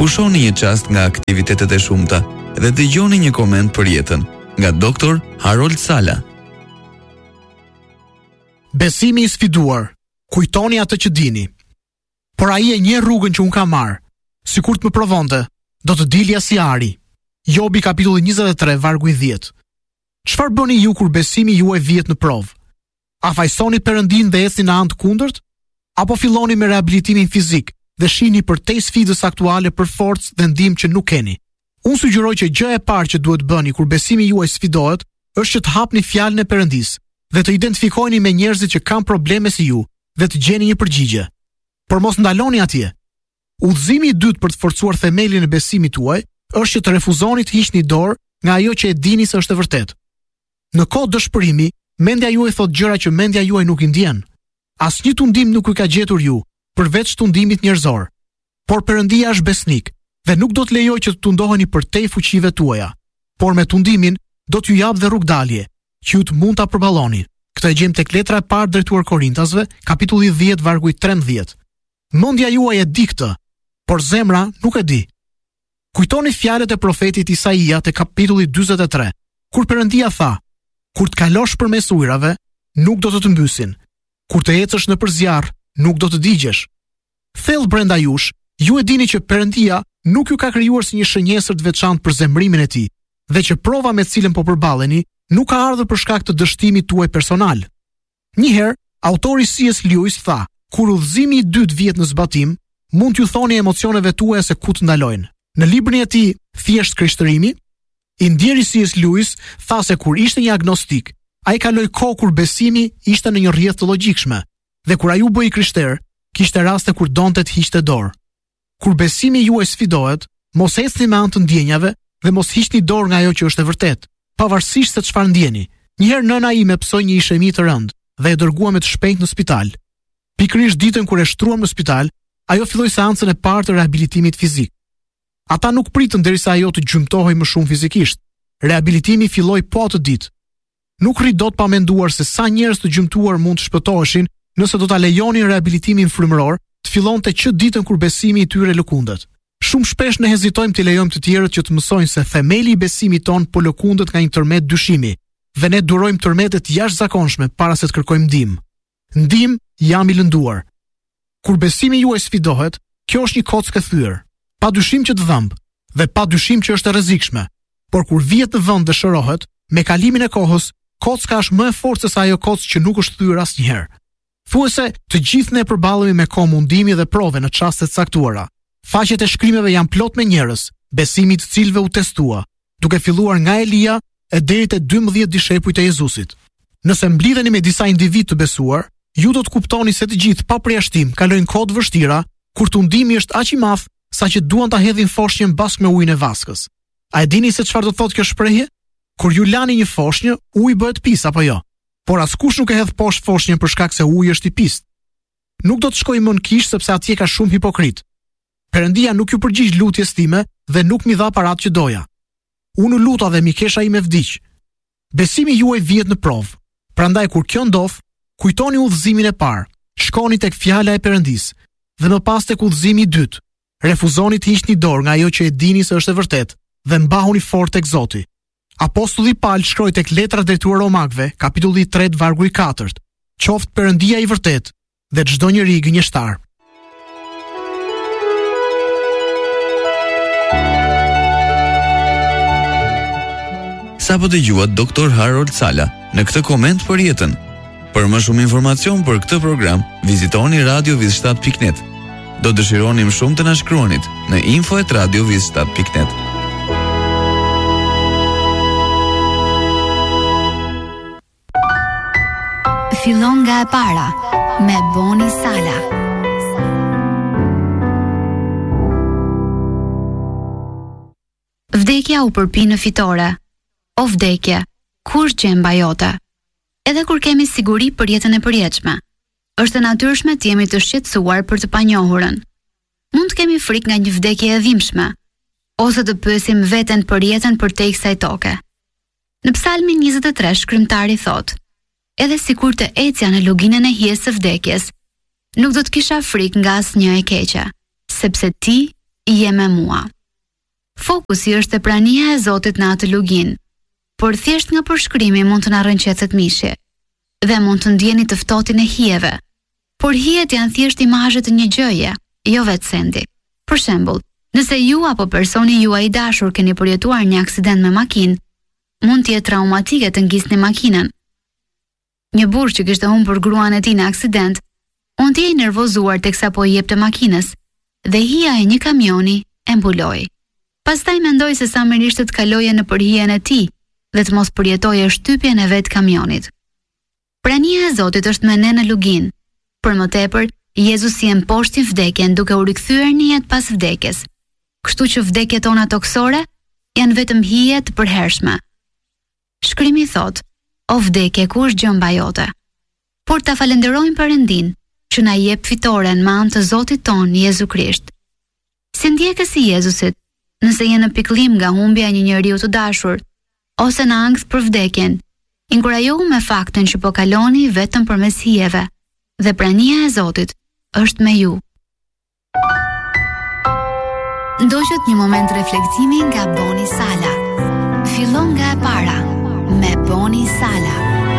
Pushoni një çast nga aktivitetet e shumta dhe dëgjoni një koment për jetën nga Dr. Harold Sala. Besimi i sfiduar. Kujtoni atë që dini. Por ai e njeh rrugën që un kam marr. Sikur të më provonte, do të dilja si ari. Jobi kapitulli 23 vargu i 10. Çfarë bëni ju kur besimi juaj vihet në provë? A fajsoni Perëndin dhe ecni në anë të kundërt? Apo filloni me rehabilitimin fizik dhe shihni përtej sfidës aktuale për forcë dhe ndihmë që nuk keni? Unë sugjeroj që gjëja e parë që duhet bëni kur besimi juaj sfidohet është që të hapni fjalën e Perëndisë dhe të identifikojeni me njerëzit që kanë probleme si ju dhe të gjeni një përgjigje. Por mos ndaloni atje. Udhëzimi i dytë për të forcuar themelin e besimit tuaj është që të refuzoni të hiqni dorë nga ajo që e dini se është e vërtetë. Në kohë dëshpërimi, mendja juaj thot gjëra që mendja juaj nuk i ndjen. Asnjë tundim nuk i ka gjetur ju, përveç tundimit njerëzor. Por Perëndia është besnik dhe nuk do të lejojë që të tundoheni përtej fuqive tuaja. Por me tundimin do t'ju jap dhe rrugdalje, që ju të mund ta përballoni. Këtë e gjejmë tek letra e parë drejtuar Korintasve, kapitulli 10 vargu i 13. Mendja juaj e di këtë, por zemra nuk e di. Kujtoni fjalët e profetit Isaia te kapitulli 43, kur Perëndia tha: kur të kalosh përmes ujrave, nuk do të mbysin. Kur të ecësh nëpër zjarr, nuk do të digjesh. Thellë brenda jush, ju e dini që Perëndia nuk ju ka krijuar si një shënjesër të veçantë për zemrimin e tij, dhe që prova me të cilën po përballeni nuk ka ardhur për shkak të dështimit tuaj personal. Njëherë, autori C.S. Lewis tha: kur udhëzimi i dytë vihet në zbatim, mund t'ju thoni emocioneve tuaja se ku të ndalojnë. Në librin e tij Thjesht Krishtërimi, i ndjeri C.S. Lewis tha se kur ishte një agnostik, ai kaloi kohë kur besimi ishte në një rrjedhë të logjikshme, dhe kur ai u bë i krishter, kishte raste kur donte të hiqte dorë. Kur besimi juaj sfidohet, mos ecni me anë të ndjenjave dhe mos hiqni dorë nga ajo që është e vërtetë, pavarësisht se çfarë ndjeni. Njëherë nëna ime psoi një ishemi të rënd dhe e dërguam të shpejt në spital. Pikërisht ditën kur e shtruam në spital, ajo filloi seancën e parë të rehabilitimit fizik. Ata nuk pritën derisa ajo të gjymtohej më shumë fizikisht. Rehabilitimi filloi po atë ditë. Nuk rri dot pa menduar se sa njerëz të gjymtuar mund të shpëtoheshin nëse do ta lejonin rehabilitimin frymëror të fillonte që ditën kur besimi i tyre lëkundet. Shumë shpesh ne hezitojmë të lejojmë të tjerët që të mësojnë se themeli i besimit ton po lëkundet nga një tërmet dyshimi, dhe ne durojmë tërmete të jashtëzakonshme para se të kërkojmë ndihmë. Ndihmë jam i lënduar. Kur besimi juaj sfidohet, kjo është një kockë e thyer. Pa dyshim që të dhëmb, dhe pa dyshim që është e rrezikshme. Por kur vihet në vend dhe shërohet, me kalimin e kohës, kocka është më e fortë se sa ajo kockë që nuk është thyer asnjëherë. Thuajse të gjithë ne përballemi me komundimin dhe prove në çaste të caktuara. Faqet e shkrimeve janë plot me njerëz, besimi të cilëve u testua, duke filluar nga Elia e deri te 12 dishepujt e Jezusit. Nëse mblidheni me disa individ të besuar, ju do të kuptoni se të gjithë pa përjashtim kalojnë kohë të vështira, kur tundimi është aq i madh saqë duan ta hedhin foshnjën bashkë me ujin e vaskës. A e dini se çfarë do thotë kjo shprehje? Kur ju lani një foshnjë, uji bëhet pis apo jo? Por askush nuk e hedh poshtë foshnjën për shkak se uji është i pist. Nuk do të shkojmë më në kish sepse atje ka shumë hipokrit. Perëndia nuk ju përgjigj lutjes time dhe nuk mi dha paratë që doja. Unë luta dhe mikesha ime vdiq. Besimi juaj vihet në provë. Prandaj kur kjo ndodh, kujtoni udhëzimin e parë. Shkoni tek fjala e Perëndisë dhe më pas tek udhëzimi i dytë. Refuzoni të hiqni dorë nga ajo që e dini se është e vërtetë dhe mbahuni fort tek Zoti. Apostulli Paul shkroi tek letra drejtuar Romakëve, kapitulli 3 vargu i 4. Qoftë Perëndia i vërtetë dhe çdo njeri i gënjeshtar. Sa po dëgjuat Dr. Harold Sala në këtë koment për jetën. Për më shumë informacion për këtë program, vizitoni radioviz7.net. Do dëshironim shumë të na shkruanit në info@radioviz7.net. Fillon nga e para me Boni Sala. Vdekja u përpi në fitore. O vdekje, kur gjemba jote? Edhe kur kemi siguri për jetën e përjetshme, është e natyrshme të jemi të shqetësuar për të panjohurën. Mund të kemi frikë nga një vdekje e dhimbshme, ose të pyesim veten për jetën përtej kësaj toke. Në Psalmin 23 shkrimtari thotë: edhe sikur të ecja në luginën e hijes së vdekjes, nuk do të kisha frikë nga asnjë e keqe, sepse ti je me mua. Fokusi është te prania e Zotit në atë lugin, por thjesht nga përshkrimi mund të na rrënqetëset mishi dhe mund të ndjeni të ftohtin e hijeve. Por hijet janë thjesht imazhe të një gjëje, jo vetë sendi. Për shembull, nëse ju apo personi juaj i dashur keni përjetuar një aksident me makinë, mund të jetë traumatike të ngisni makinën. Një burrë që kishte humbur gruan e tij në aksident, mund të jetë i nervozuar teksa po i jepte makinës, dhe hija e një kamioni e mbuloi. Pastaj mendoi se sa mirë ishte të kaloje në përhijen e tij dhe të mos përjetoje shtypjen e vet kamionit. Prania e Zotit është me ne në lugin. Për më tepër, Jezusi e mposhti vdekjen duke u rikthyer në jetë pas vdekjes. Kështu që vdekjet tona toksore janë vetëm hije të përhershme. Shkrimi thot: "O vdekje, ku është gjëmba jote?" Por ta falenderojmë Perëndin që na jep fitoren me anë të Zotit ton Jezu Krisht. Si ndjekës i Jezusit, nëse je në pikëllim nga humbja e një njeriu të dashur ose në ankth për vdekjen, inkurajohu me faktin që po kaloni vetëm përmes hijeve dhe prania e Zotit është me ju. Ndoqët një moment reflektimi nga Boni Sala. Fillon nga e para me Boni Sala.